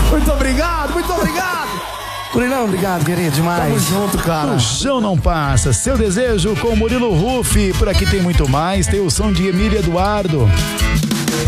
Muito obrigado, muito obrigado. Murilão, obrigado, querido, demais. Tamo junto, cara. O chão não passa. Seu desejo com Murilo Ruff. Por aqui tem muito mais. Tem o som de Emília Eduardo.